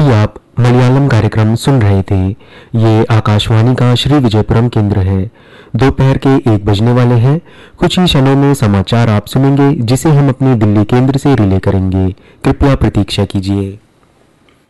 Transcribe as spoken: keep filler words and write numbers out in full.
अभी आप मलयालम कार्यक्रम सुन रहे थे। ये आकाशवाणी का श्री विजयपुरम केंद्र है। दोपहर के एक बजने वाले हैं। कुछ ही क्षणों में समाचार आप सुनेंगे, जिसे हम अपने दिल्ली केंद्र से रिले करेंगे। कृपया प्रतीक्षा कीजिए।